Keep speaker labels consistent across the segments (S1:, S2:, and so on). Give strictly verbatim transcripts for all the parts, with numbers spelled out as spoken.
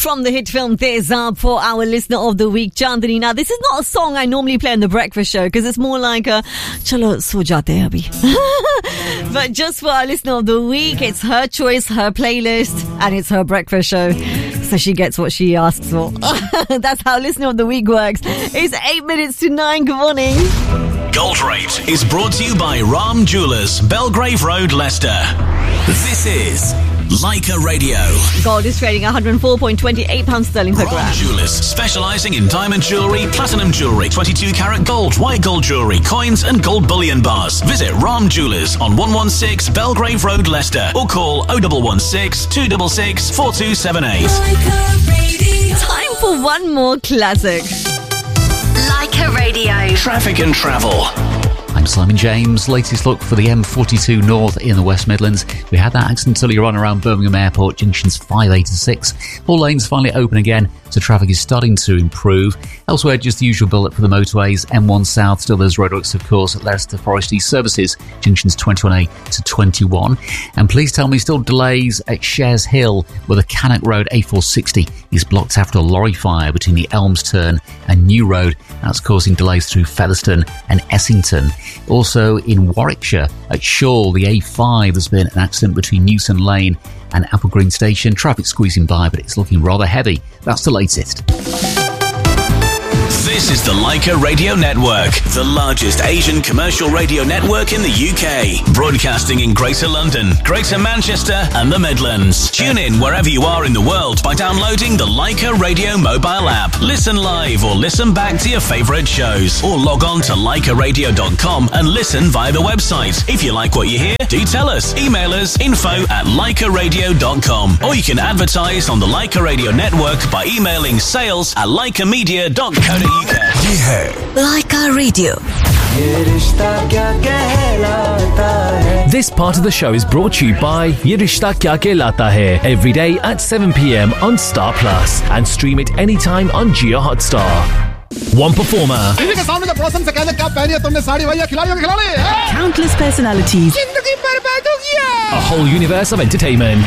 S1: from the hit film Tezab for our listener of the week, Chandani. Now, this is not a song I normally play on the breakfast show because it's more like a chalo so jate hain abhi. But just for our listener of the week, it's her choice, her playlist, and it's her breakfast show. So she gets what she asks for. That's how listener of the week works. It's eight minutes to nine. Good morning.
S2: Gold Rate is brought to you by Ram Jewellers, Belgrave Road, Leicester. This is Leica Radio.
S1: Gold is trading one hundred four point two eight pounds sterling per
S2: Ram
S1: gram.
S2: Jewellers, specialising in diamond jewellery, platinum jewellery, twenty-two carat gold, white gold jewellery, coins and gold bullion bars. Visit Ram Jewellers on one one six Belgrave Road, Leicester, or call oh one one six, two six six, four two seven eight.
S1: Time for one more classic.
S3: Leica Radio.
S2: Traffic and travel.
S4: I'm Simon James. Latest look for the M forty-two North in the West Midlands. We had that accident earlier on around Birmingham Airport, junctions five, eight and six. All lanes finally open again, so traffic is starting to improve. Elsewhere, just the usual build-up for the motorways. M one South, still there's roadworks, of course, at Leicester Forest East Services, junctions twenty-one A to twenty-one. And please tell me, still delays at Shares Hill, where the Cannock Road A four sixty is blocked after a lorry fire between the Elms Turn and New Road. That's causing delays through Featherstone and Essington. Also in Warwickshire, at Shaw, the A five, there's been an accident between Newton Lane and Apple Green Station. Traffic squeezing by, but it's looking rather heavy. That's the latest.
S2: This is the Leica Radio Network, the largest Asian commercial radio network in the U K. Broadcasting in Greater London, Greater Manchester and the Midlands. Tune in wherever you are in the world by downloading the Leica Radio mobile app. Listen live or listen back to your favourite shows. Or log on to leica radio dot com and listen via the website. If you like what you hear, do tell us. Email us info at leica radio dot com. Or you can advertise on the Leica Radio Network by emailing sales at leica media dot co dot uk.
S3: ये है Leica Radio.
S5: This part of the show is brought to you by Ye Rishta Kya Kehlata Hai, every day at seven p.m. on Star Plus, and stream it anytime on Jio Hotstar. One performer.
S6: Countless personalities.
S5: A whole universe of entertainment.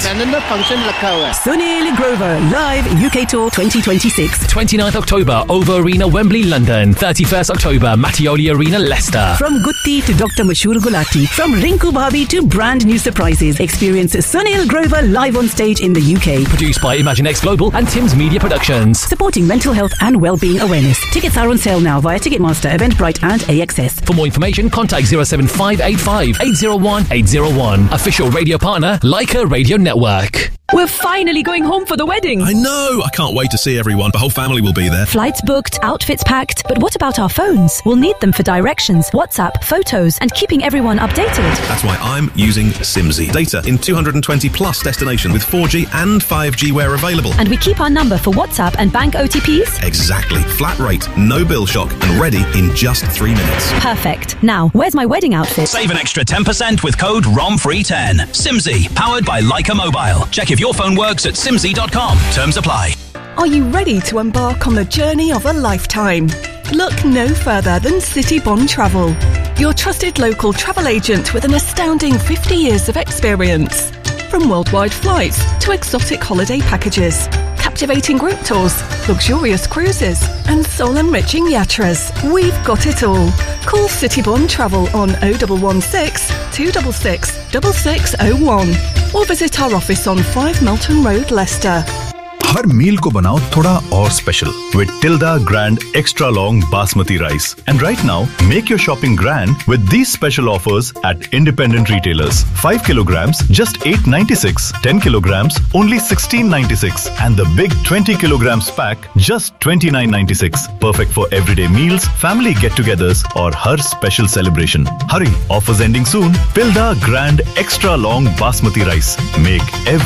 S6: Sunil Grover, live U K Tour twenty twenty-six.
S5: twenty-ninth October, Over Arena, Wembley, London. thirty-first October, Mattioli Arena, Leicester.
S6: From Gutti to Doctor Mashur Gulati, from Rinku Bhabi to brand new surprises. Experience Sunil Grover live on stage in the U K.
S5: Produced by Imaginext Global and Tim's Media Productions.
S6: Supporting mental health and well-being awareness. Tickets are on sale now via Ticketmaster, Eventbrite and A X S.
S5: For more information, contact zero seven five eight five, eight zero one, eight zero one. Official radio partner, Leica Radio Network.
S7: We're finally going home for the wedding.
S8: I know. I can't wait to see everyone. The whole family will be there.
S7: Flights booked, outfits packed. But what about our phones? We'll need them for directions, WhatsApp, photos, and keeping everyone updated.
S8: That's why I'm using Simsy. Data in two hundred twenty plus destinations with four G and five G where available.
S7: And we keep our number for WhatsApp and bank O T Ps?
S8: Exactly. Flat rate, no bill shock, and ready in just three minutes.
S7: Perfect. Now, where's my wedding outfit?
S2: Save an extra ten percent with code R O M free ten. Simsy, powered by Leica Mobile. Check if your phone works at simsy dot com. Terms apply.
S9: Are you ready to embark on the journey of a lifetime? Look no further than City Bond Travel, your trusted local travel agent with an astounding fifty years of experience. From worldwide flights to exotic holiday packages, captivating group tours, luxurious cruises, and soul-enriching yatras, we've got it all. Call City Bond Travel on oh one one six, two six six, six six oh one or visit our office on five Melton Road, Leicester.
S10: हर मील को बनाओ थोड़ा और special with Tilda Grand Extra Long Basmati Rice. And right now, make your shopping grand with these special offers at independent retailers. five kilograms, just eight ninety-six. ten kilograms, only sixteen ninety-six. And the big twenty kilograms pack, just twenty-nine ninety-six. Perfect for everyday meals, family get-togethers, or her special celebration. Hurry, offers ending soon. Tilda Grand Extra Long Basmati Rice. Make every